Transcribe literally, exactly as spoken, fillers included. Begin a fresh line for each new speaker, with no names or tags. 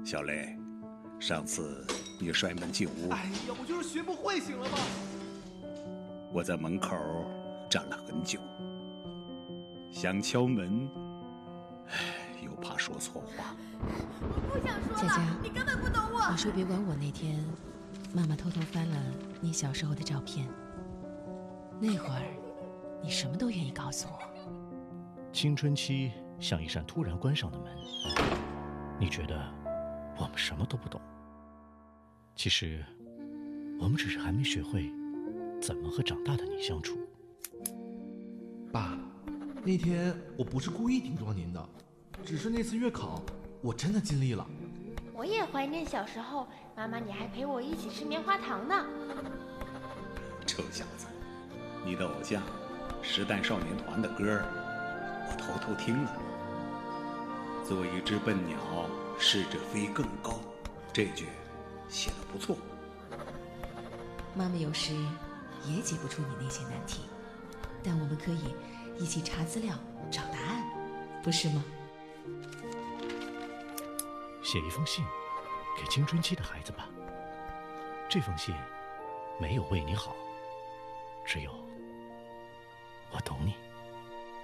小雷，上次你摔门进屋，
哎呀，我就是学不会，行了吗？
我在门口站了很久，想敲门，唉，又怕说错话。
我不想说了，
佳佳，
你根本不懂我。
你说别管我。那天，妈妈偷偷翻了你小时候的照片，那会儿，你什么都愿意告诉我。
青春期像一扇突然关上的门，你觉得我们什么都不懂，其实我们只是还没学会怎么和长大的你相处。
爸，那天我不是故意顶撞您的，只是那次月考我真的尽力了。
我也怀念小时候，妈妈你还陪我一起吃棉花糖呢。
臭小子，你的偶像时代少年团的歌我偷偷听了。做一只笨鸟，试着飞更高，这句写得不错。
妈妈有时也解不出你那些难题，但我们可以一起查资料找答案，不是吗？
写一封信给青春期的孩子吧，这封信没有为你好，只有我懂你。